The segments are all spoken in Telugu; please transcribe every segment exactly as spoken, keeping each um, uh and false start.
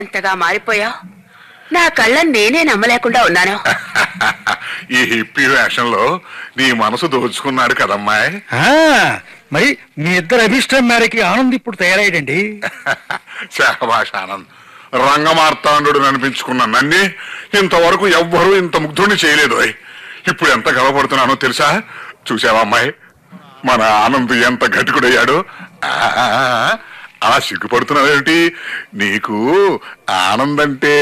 ఎంతగా మారిపోయావు. నా కళ్ళని నేనే నమ్మలేకుండా ఉన్నాను. ఈ హిప్పీ వేషంలో నీ మనసు దోచుకున్నాడు కదమ్మాయి. మరి మీ ఇద్దరు అభిష్టం మేరకి ఆనంద్ ఇప్పుడు తయారయ్యాడండి. శాబాష్ ఆనంద్. రంగమార్తాండు అనిపించుకున్న నన్ను ఇంతవరకు ఎవ్వరూ ఇంత ముగ్ధుడిని చేయలేదు. ఇప్పుడు ఎంత గర్వపడుతున్నానో తెలుసా? చూసావా అమ్మాయి, మన ఆనంద్ ఎంత ఘటికుడయ్యాడు. అలా సిగ్గుపడుతున్నావేమిటి? నీకు ఆనందంటే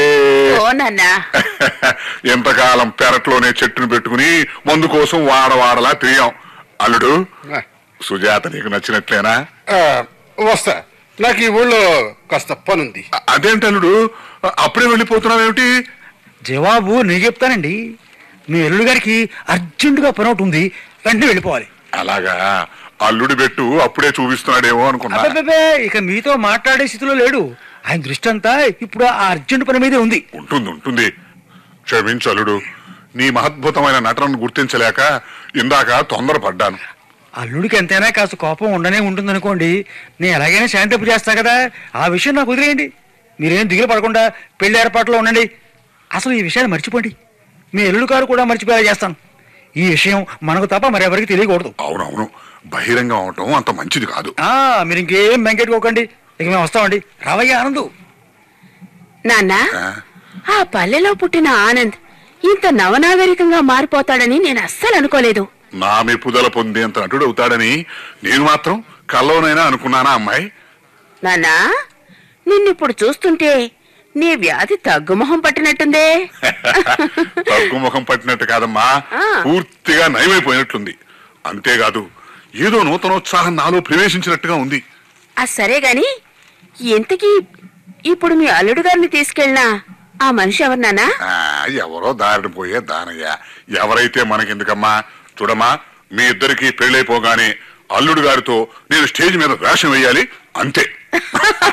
ఎంతకాలం పెరట్లోనే చెట్టును పెట్టుకుని మందు కోసం వాడవాడలా తిరిగాం. అల్లుడు, సుజాత నీకు నచ్చినట్లేనా? వస్తా, నాకు ఈ ఊళ్ళో కాస్త పనుంది. అదేంటి అల్లుడు, అప్పుడే వెళ్ళిపోతున్నావేమిటి? జవాబు నేను చెప్తానండి. మీ అల్లుడు గారికి అర్జెంటుగా పని ఒకటి ఉంది, వెంటనే వెళ్ళిపోవాలి. అలాగా? అల్లుడి పెట్టు అప్పుడే చూపిస్తున్నాడేమో అనుకున్నా. ఇక మీతో మాట్లాడే స్థితిలో లేడు. ఆయన దృష్టి అంతా ఇప్పుడు ఆ అర్జెంట్ పని మీదే ఉంది. ఉంటుంది ఉంటుంది క్షమించు అల్లుడు, నీ మహద్భుతమైన నటనను గుర్తించలేక ఇందాక తొందరపడ్డాను. అల్లుడికి ఎంతైనా కాస్త కోపం ఉండనే ఉంటుంది అనుకోండి. నేను ఎలాగైనా శాంతింపు చేస్తా కదా, ఆ విషయం నాకు వదిలేయండి. మీరేం దిగులు పడకుండా పెళ్లి ఏర్పాట్లో ఉండండి. అసలు ఈ విషయాన్ని మర్చిపోండి. మీ అల్లుడు గారు కూడా మర్చిపోయేలా చేస్తాను. ఈ విషయం మనకు తప్ప మరెవరికి తెలియకూడదు. అవునవును, బహిరంగం అవటం అంత మంచిది కాదు. ఆ మీరు ఇంకేం వెంకెట్టుకోకండి. ఇక మేము వస్తామండి. రావయ్యా ఆనందు. నాన్న, ఆ పల్లెలో పుట్టిన ఆనంద్ ఇంత నవనాగరికంగా మారిపోతాడని నేను అస్సలు అనుకోలేదు. నా మెప్పుదల పొందేంత నటుడు అవుతాడని నేను మాత్రం కల్లోనైనా అనుకున్నానా అమ్మాయి? నాన్నా, నిన్నిప్పుడు చూస్తుంటే నీ వ్యాధి తగ్గుముఖం పట్టినట్టుందే. తగ్గుముఖం పట్టినట్టు కాదమ్మా, పూర్తిగా నయమైపోయినట్లుంది. అంతేకాదు, ఏదో నూతనోత్సాహం నాలో ప్రవేశించినట్టుగా ఉంది. ఆ సరే గాని, ఇంతకీ ఇప్పుడు మీ అల్లుడు గారిని తీసుకెళ్ళినా ఆ మనిషి ఎవరినానా? ఎవరో దారిని పోయే దానయ్య. ఎవరైతే మనకెందుకమ్మా? చూడమ్మా, మీ ఇద్దరికి పెళ్ళైపోగానే అల్లుడు గారితో నేను స్టేజ్ మీద వేషం వేయాలి, అంతే.